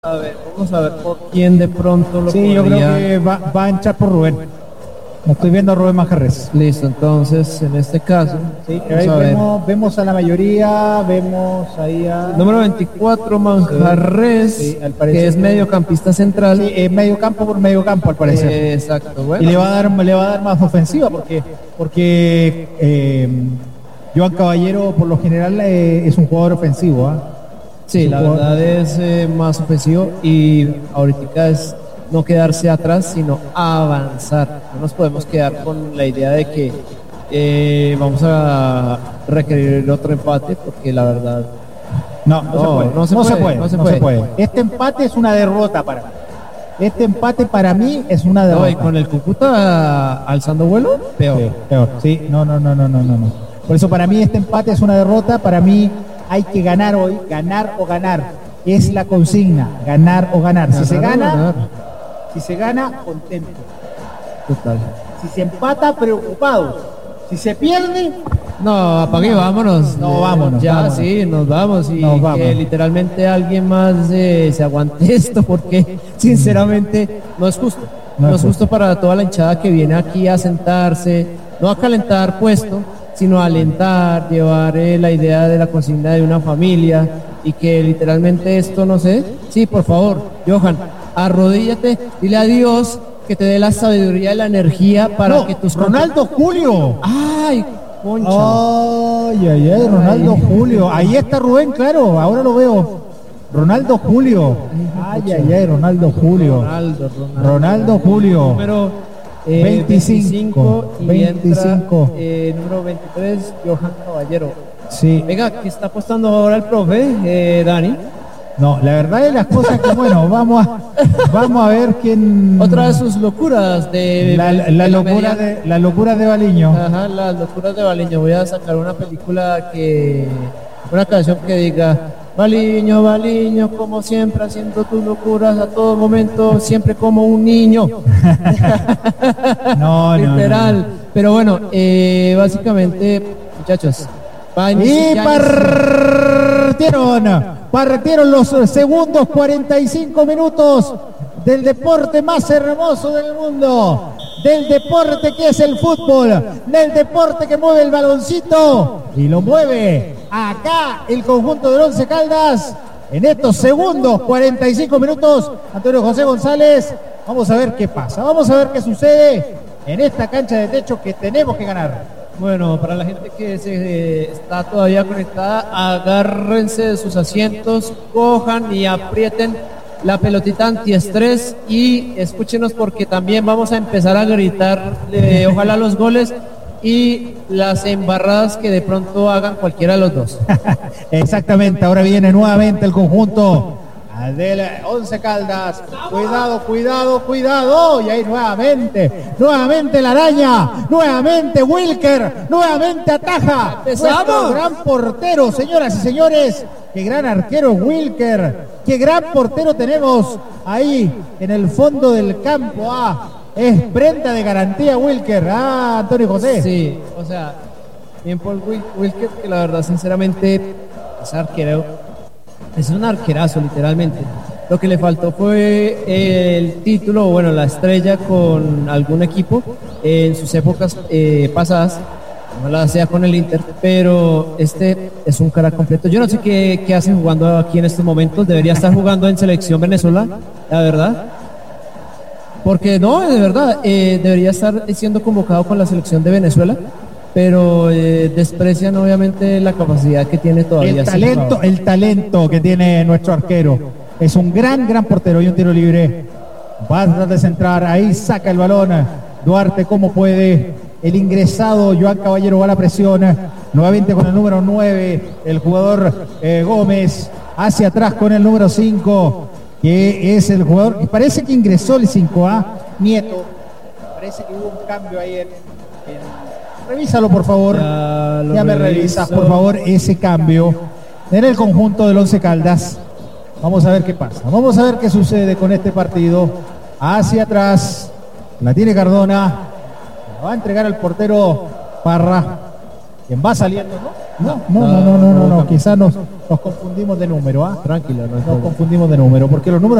A ver, vamos a ver por quién de pronto lo Sí, yo creo podría... que va a hinchar por Rubén. No estoy viendo a Rubén Manjarres. Listo, entonces, en este caso, Sí, vamos ahí a ver. vemos a la mayoría, vemos ahí a... Número 24, Manjarres, Sí, al parecer que es que- mediocampista central. Sí, medio campo por medio campo al parecer. Exacto, Y bueno. le va a dar más ofensiva porque Joan Caballero por lo general es un jugador ofensivo, ¿ah? Sí, la verdad es más ofensivo y ahorita es no quedarse atrás, sino avanzar. No nos podemos quedar con la idea de que vamos a requerir otro empate, porque la verdad No se puede. Este empate es una derrota para mí. Este empate para mí es una derrota. no, y con el Cúcuta alzando vuelo, peor. Sí, peor. Sí, no. Por eso para mí este empate es una derrota. Para mí hay que ganar hoy, ganar o ganar. Es la consigna, ganar o ganar. Si se gana, contento. Total. Si se empata, preocupado. Si se pierde, No, apague, vámonos. No, vámonos, Ya, vámonos. sí, nos vamos. Y Nos vamos. que literalmente alguien más se aguante esto, porque sinceramente no es justo. No es justo para toda la hinchada que viene aquí a sentarse, no a calentar puesto, sino a alentar, llevar la idea de la consigna de una familia y que literalmente esto, no sé. Sí, por favor, Johan, arrodíllate, dile a Dios que te dé la sabiduría y la energía para no, que tus... Ronaldo Julio. ¡Ay, concha! Ay, Ronaldo Julio. Ahí está Rubén, claro, ahora lo veo. Ronaldo Julio. Ay, Ronaldo Julio. Ronaldo Julio. Número 25, y 25. entra, número 23, Johan Caballero. Sí. Venga, ¿qué está apostando ahora el profe, Dani? No, la verdad de las cosas que bueno, vamos a ver quién. Otra de sus locuras de la locura de Baliño. Ajá, las locuras de Baliño. Voy a sacar una canción que diga: Baliño, Baliño, como siempre haciendo tus locuras a todo momento, siempre como un niño. No, Literal. no. Pero bueno, básicamente, muchachos, Y partieron los segundos 45 minutos del deporte más hermoso del mundo, del deporte que es el fútbol, del deporte que mueve el baloncito y lo mueve acá el conjunto del Once Caldas en estos segundos 45 minutos. Antonio José González, vamos a ver qué pasa, vamos a ver qué sucede en esta cancha de techo que tenemos que ganar. bueno, para la gente que está todavía conectada, agárrense de sus asientos, cojan y aprieten la pelotita antiestrés y escúchenos porque también vamos a empezar a gritar, ojalá los goles y las embarradas que de pronto hagan cualquiera de los dos. Exactamente, ahora viene nuevamente el conjunto del Once Caldas. Cuidado. Y ahí nuevamente la araña, nuevamente Wilker, nuevamente ataja. Nuestro gran portero, señoras y señores. Qué gran arquero Wilker. Qué gran portero tenemos ahí en el fondo del campo. Es prenda de garantía Wilker. Antonio José. Sí, o sea, bien por Wilker, que la verdad, sinceramente, es arquero. Es un arquerazo, literalmente. Lo que le faltó fue el título, bueno, la estrella con algún equipo en sus épocas pasadas. Ojalá sea con el Inter, pero este es un cara completo. Yo no sé qué hace jugando aquí en estos momentos. Debería estar jugando en Selección Venezuela, la verdad. Porque no, de verdad, debería estar siendo convocado con la Selección de Venezuela, pero desprecian obviamente la capacidad que tiene todavía. El talento que tiene nuestro arquero. Es un gran portero y un tiro libre. Va a tratar de centrar, ahí saca el balón. Duarte como puede. El ingresado Joan Caballero va a la presión. Nuevamente con el número 9, el jugador Gómez. Hacia atrás con el número 5, que es el jugador. Parece que ingresó el 5A, Nieto. Parece que hubo un cambio ahí revísalo, por favor. Ya me revisas, por favor, ese cambio en el conjunto del Once Caldas. Vamos a ver qué pasa. Vamos a ver qué sucede con este partido. Hacia atrás. La tiene Cardona. La va a entregar al portero Parra. ¿Quién va saliendo? No, quizás nos confundimos de número, ¿ah? Tranquilo, Nos confundimos de número, porque los números